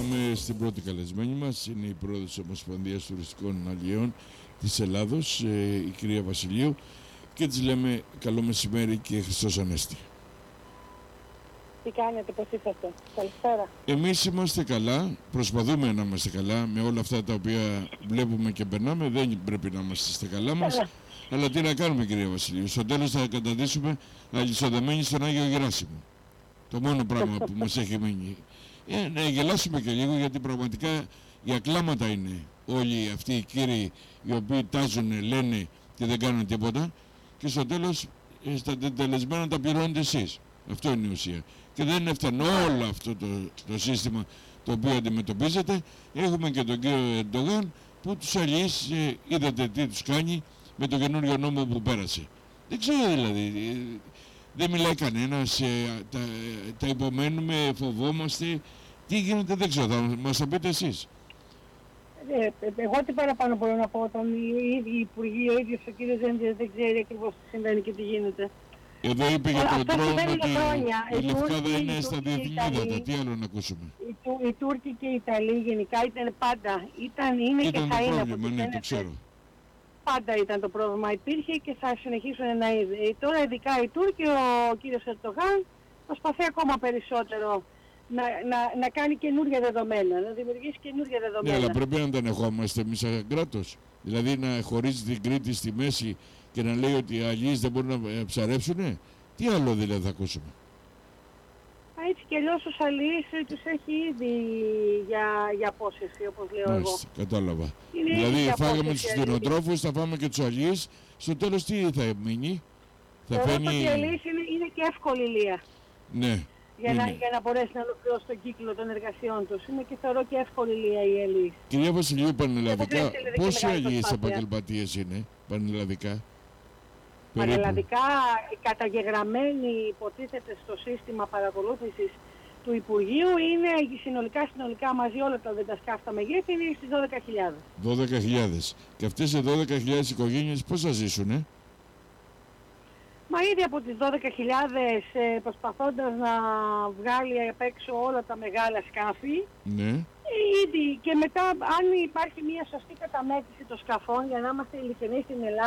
πάμε στην πρώτη καλεσμένη μας. Είναι η πρόεδρος της Ομοσπονδίας Τουριστικών Αλλιέων της Ελλάδος, η κυρία Βασιλείου, και της λέμε καλό μεσημέρι και Χριστός Ανέστη. Τι κάνετε, πώς είσαστε? Καλησπέρα. Εμείς είμαστε καλά, προσπαθούμε να είμαστε καλά με όλα αυτά τα οποία βλέπουμε και περνάμε. Δεν πρέπει να είμαστε στα καλά μας. Αλλά τι να κάνουμε, κυρία Βασιλείου? Στο τέλος θα καταντήσουμε αλυσοδεμένοι στον Άγιο Γεράσιμο. Το μόνο πράγμα που μας έχει μείνει. Να γελάσουμε και λίγο, γιατί πραγματικά για κλάματα είναι όλοι αυτοί οι κύριοι οι οποίοι τάζουν, λένε και δεν κάνουν τίποτα, και στο τέλος στα τελεσμένα τα πληρώνετε εσείς. Αυτό είναι η ουσία. Και δεν έφτανε όλο αυτό το σύστημα το οποίο αντιμετωπίζετε. Έχουμε και τον κύριο Ερντογάν που τους αλλιείς είδατε τι τους κάνει με το καινούριο νόμο που πέρασε. Δεν ξέρω δηλαδή. Δεν μιλάει κανένας, τα υπομένουμε, φοβόμαστε. Τι γίνεται δεν ξέρω, θα μας το πείτε εσείς. Εγώ τι παραπάνω μπορώ να πω, όταν οι υπουργοί, ο ίδιος ο κύριος Δένδιας δεν ξέρει ακριβώς τι συμβαίνει και τι γίνεται. Εδώ είπε για τον τρόπο ότι η Λευκάδα είναι στα διεθνή ύδατα. Τι άλλο να ακούσουμε? Οι Τούρκοι και οι Ιταλοί γενικά ήταν πάντα, είναι και θα είναι από πρόβλημα, ναι, το ξέρω. Πάντα ήταν το πρόβλημα, υπήρχε και θα συνεχίσουν να είναι. Τώρα ειδικά οι Τούρκοι, ο κύριος Ερντογάν προσπαθεί ακόμα περισσότερο να κάνει καινούργια δεδομένα, να δημιουργήσει καινούργια δεδομένα. Ναι, αλλά πρέπει να τα ανεχόμαστε εμείς σαν κράτος. Δηλαδή να χωρίζει την Κρήτη στη μέση και να λέει ότι οι αλλιείς δεν μπορούν να ψαρέψουνε. Τι άλλο δηλαδή θα ακούσουμε? Έτσι κι αλλιώς τους αλλιείς τους έχει ήδη για απόσυρση, όπως λέω εγώ. Κατάλαβα. Δηλαδή φάγαμε τους κτηνοτρόφους, θα φάμε και τους αλλιείς. Στο τέλος τι θα μείνει? Θα φαίνει... ότι οι αλλιείς είναι και εύκολη λία. Ναι. Για να μπορέσει να ολοκληρώσει τον κύκλο των εργασιών τους. Είναι και θεωρώ και εύκολη λία η αλλιείς. Κυρία Βασιλείου, πανελλαδικά, πόσοι αλλιείς επαγγελματίες είναι πανελλαδικά? Πανελλαδικά, οι καταγεγραμμένοι υποτίθεται στο σύστημα παρακολούθησης του Υπουργείου είναι συνολικά μαζί όλα τα δεντασκάφτα μεγέθη είναι στις 12.000. 12.000. Και αυτές οι 12.000 οικογένειες πώς θα ζήσουνε? Μα ήδη από τις 12.000 προσπαθώντας να βγάλει απ' έξω όλα τα μεγάλα σκάφη, ναι. Ήδη και μετά αν υπάρχει μια σωστή καταμέτρηση των σκαφών, για να είμαστε ειλικρινείς στην Ελλάδα,